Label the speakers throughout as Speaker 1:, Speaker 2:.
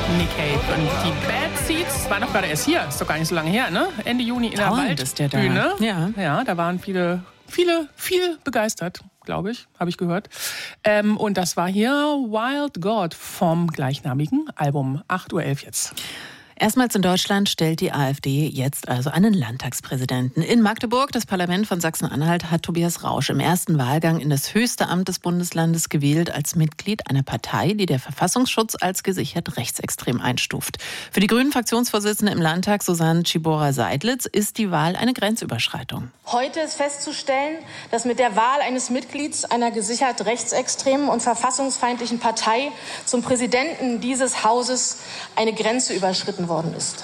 Speaker 1: Nick Cave und die Bad Seeds waren doch gerade erst hier. Ist doch gar nicht so lange her, ne? Ende Juni in der Waldbühne. Ja, da waren viele begeistert, glaube ich, habe ich gehört. Und das war hier Wild God vom gleichnamigen Album. 8:11 Uhr jetzt.
Speaker 2: Erstmals in Deutschland stellt die AfD jetzt also einen Landtagspräsidenten. In Magdeburg, das Parlament von Sachsen-Anhalt, hat Tobias Rausch im ersten Wahlgang in das höchste Amt des Bundeslandes gewählt als Mitglied einer Partei, die der Verfassungsschutz als gesichert rechtsextrem einstuft. Für die Grünen-Fraktionsvorsitzende im Landtag, Susanne Tschiboura-Seidlitz, ist die Wahl eine Grenzüberschreitung.
Speaker 3: Heute ist festzustellen, dass mit der Wahl eines Mitglieds einer gesichert rechtsextremen und verfassungsfeindlichen Partei zum Präsidenten dieses Hauses eine Grenze überschritten worden ist.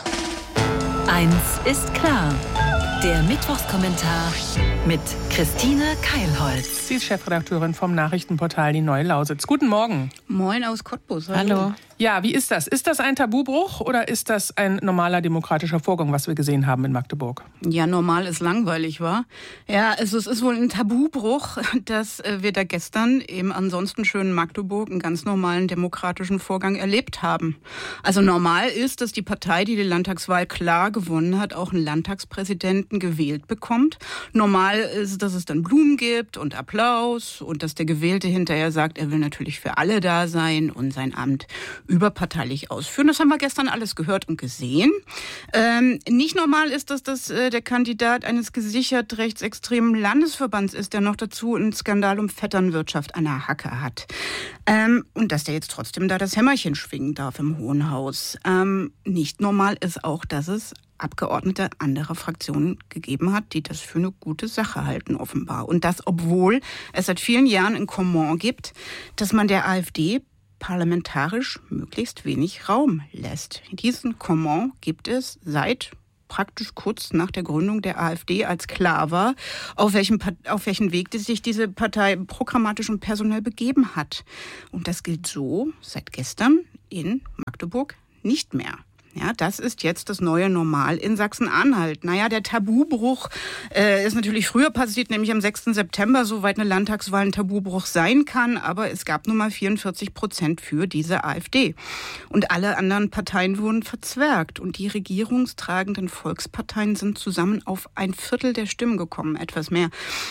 Speaker 4: Eins ist klar. Der Mittwochskommentar mit Christine Keilholz.
Speaker 1: Sie ist Chefredakteurin vom Nachrichtenportal Die Neue Lausitz. Guten Morgen.
Speaker 5: Moin aus Cottbus.
Speaker 2: Hallo.
Speaker 1: Ja, wie ist das? Ist das ein Tabubruch oder ist das ein normaler demokratischer Vorgang, was wir gesehen haben in Magdeburg?
Speaker 5: Ja, normal ist langweilig, wa? Ja, also es ist wohl ein Tabubruch, dass wir da gestern im ansonsten schönen Magdeburg einen ganz normalen demokratischen Vorgang erlebt haben. Also normal ist, dass die Partei, die die Landtagswahl klar gewonnen hat, auch einen Landtagspräsidenten gewählt bekommt. Normal ist, dass es dann Blumen gibt und Applaus und dass der Gewählte hinterher sagt, er will natürlich für alle da sein und sein Amt überparteilich ausführen. Das haben wir gestern alles gehört und gesehen. Nicht normal ist, dass das der Kandidat eines gesichert rechtsextremen Landesverbands ist, der noch dazu einen Skandal um Vetternwirtschaft an der Hacke hat. Und dass der jetzt trotzdem da das Hämmerchen schwingen darf im Hohen Haus. Nicht normal ist auch, dass es Abgeordnete anderer Fraktionen gegeben hat, die das für eine gute Sache halten, offenbar. Und das, obwohl es seit vielen Jahren ein Comment gibt, dass man der AfD parlamentarisch möglichst wenig Raum lässt. Diesen Comment gibt es seit praktisch kurz nach der Gründung der AfD, als klar war, auf welchen Weg sich diese Partei programmatisch und personell begeben hat. Und das gilt so seit gestern in Magdeburg nicht mehr. Ja, das ist jetzt das neue Normal in Sachsen-Anhalt. Naja, der Tabubruch ist natürlich früher passiert, nämlich am 6. September, soweit eine Landtagswahl ein Tabubruch sein kann. Aber es gab nun mal 44% für diese AfD. Und alle anderen Parteien wurden verzwergt. Und die regierungstragenden Volksparteien sind zusammen auf 1/4 der Stimmen gekommen, etwas mehr.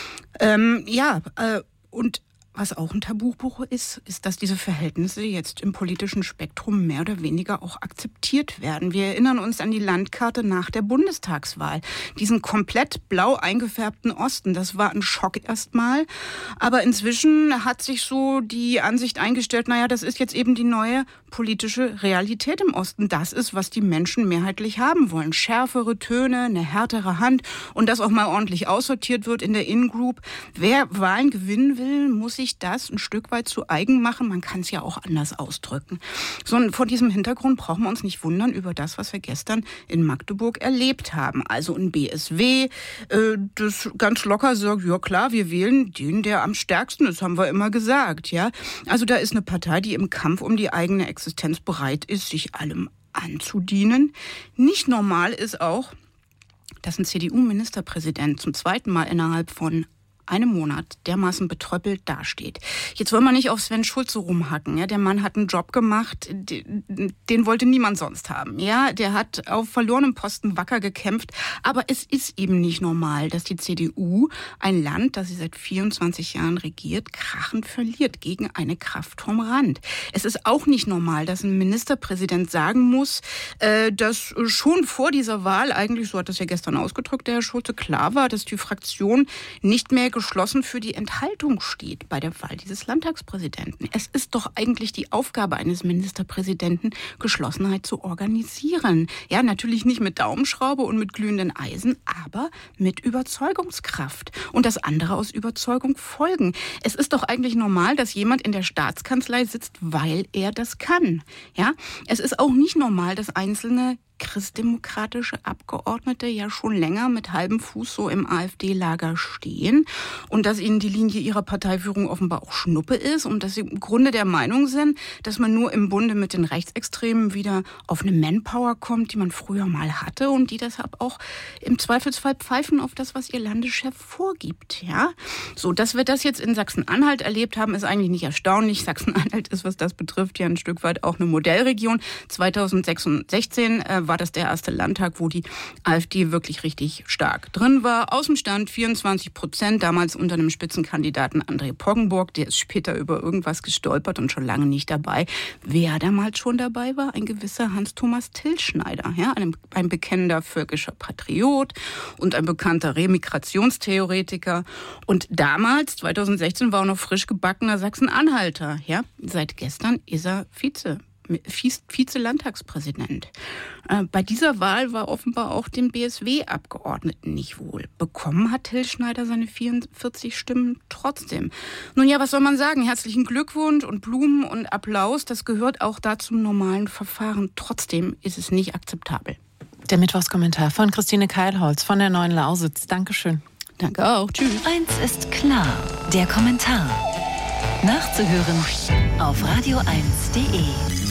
Speaker 5: Und was auch ein Tabubruch ist, dass diese Verhältnisse jetzt im politischen Spektrum mehr oder weniger auch akzeptiert werden. Wir erinnern uns an die Landkarte nach der Bundestagswahl. Diesen komplett blau eingefärbten Osten, das war ein Schock erstmal. Aber inzwischen hat sich so die Ansicht eingestellt, naja, das ist jetzt eben die neue politische Realität im Osten. Das ist, was die Menschen mehrheitlich haben wollen. Schärfere Töne, eine härtere Hand und dass auch mal ordentlich aussortiert wird in der In-Group. Wer Wahlen gewinnen will, muss sich das ein Stück weit zu eigen machen. Man kann es ja auch anders ausdrücken. So, und vor diesem Hintergrund brauchen wir uns nicht wundern über das, was wir gestern in Magdeburg erlebt haben. Also ein BSW, das ganz locker sagt, ja klar, wir wählen den, der am stärksten ist, haben wir immer gesagt. Ja? Also da ist eine Partei, die im Kampf um die eigene Existenz bereit ist, sich allem anzudienen. Nicht normal ist auch, dass ein CDU-Ministerpräsident zum zweiten Mal innerhalb von einem Monat dermaßen betröppelt dasteht. Jetzt wollen wir nicht auf Sven Schulze rumhacken. Ja? Der Mann hat einen Job gemacht, den wollte niemand sonst haben. Ja? Der hat auf verlorenem Posten wacker gekämpft. Aber es ist eben nicht normal, dass die CDU ein Land, das sie seit 24 Jahren regiert, krachend verliert gegen eine Kraft vom Rand. Es ist auch nicht normal, dass ein Ministerpräsident sagen muss, dass schon vor dieser Wahl, eigentlich, so hat das ja gestern ausgedrückt, der Herr Schulze, klar war, dass die Fraktion nicht mehr geschlossen für die Enthaltung steht bei der Wahl dieses Landtagspräsidenten. Es ist doch eigentlich die Aufgabe eines Ministerpräsidenten, Geschlossenheit zu organisieren. Ja, natürlich nicht mit Daumenschraube und mit glühenden Eisen, aber mit Überzeugungskraft. Und dass andere aus Überzeugung folgen. Es ist doch eigentlich normal, dass jemand in der Staatskanzlei sitzt, weil er das kann. Ja, es ist auch nicht normal, dass Einzelne christdemokratische Abgeordnete ja schon länger mit halbem Fuß so im AfD-Lager stehen und dass ihnen die Linie ihrer Parteiführung offenbar auch Schnuppe ist und dass sie im Grunde der Meinung sind, dass man nur im Bunde mit den Rechtsextremen wieder auf eine Manpower kommt, die man früher mal hatte und die deshalb auch im Zweifelsfall pfeifen auf das, was ihr Landeschef vorgibt. Ja? So, dass wir das jetzt in Sachsen-Anhalt erlebt haben, ist eigentlich nicht erstaunlich. Sachsen-Anhalt ist, was das betrifft, ja ein Stück weit auch eine Modellregion. 2016 war das der erste Landtag, wo die AfD wirklich richtig stark drin war. Außenstand 24%, damals unter einem Spitzenkandidaten André Poggenburg. Der ist später über irgendwas gestolpert und schon lange nicht dabei. Wer damals schon dabei war? Ein gewisser Hans-Thomas Tilschneider, ja, ein bekennender völkischer Patriot und ein bekannter Remigrationstheoretiker. Und damals, 2016, war er noch frisch gebackener Sachsen-Anhalter. Ja? Seit gestern ist er Vize-Landtagspräsident. Bei dieser Wahl war offenbar auch dem BSW-Abgeordneten nicht wohl. Bekommen hat Tilschneider seine 44 Stimmen trotzdem. Nun ja, was soll man sagen? Herzlichen Glückwunsch und Blumen und Applaus. Das gehört auch da zum normalen Verfahren. Trotzdem ist es nicht akzeptabel.
Speaker 2: Der Mittwochskommentar von Christine Keilholz von der Neuen Lausitz. Dankeschön.
Speaker 5: Danke auch. Tschüss.
Speaker 4: Eins ist klar, der Kommentar. Nachzuhören auf radio1.de.